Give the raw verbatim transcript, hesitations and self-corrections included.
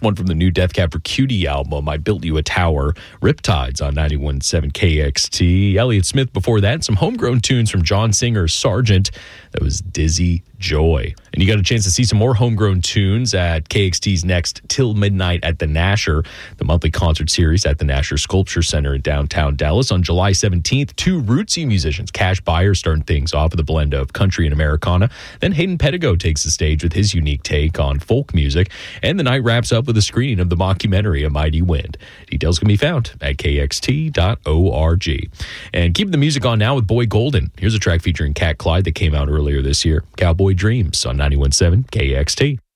It's one from the new Death Cab for Cutie album, I Built You a Tower. Riptides on ninety-one point seven K X T. Elliott Smith before that. Some homegrown tunes from John Singer's Sargent. That was Dizzy Joy. And you got a chance to see some more homegrown tunes at K X T's next Till Midnight at the Nasher, the monthly concert series at the Nasher Sculpture Center in downtown Dallas. On July seventeenth, two rootsy musicians, Cash Byers, starting things off with a blend of country and Americana. Then Hayden Pedigo takes the stage with his unique take on folk music. And the night wraps up with a screening of the mockumentary A Mighty Wind. Details can be found at K X T dot org. And keep the music on now with Boy Golden. Here's a track featuring Cat Clyde that came out earlier this year, Cowboy Dreams on ninety-one point seven K X T.